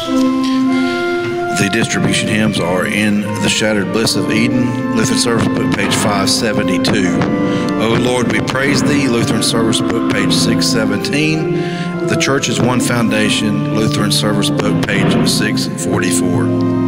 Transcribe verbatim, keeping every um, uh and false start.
The distribution hymns are In the Shattered Bliss of Eden, Lutheran Service Book, page five seventy-two. O Lord, we praise Thee, Lutheran Service Book, page six seventeen. The Church is One Foundation, Lutheran Service Book, page six forty-four.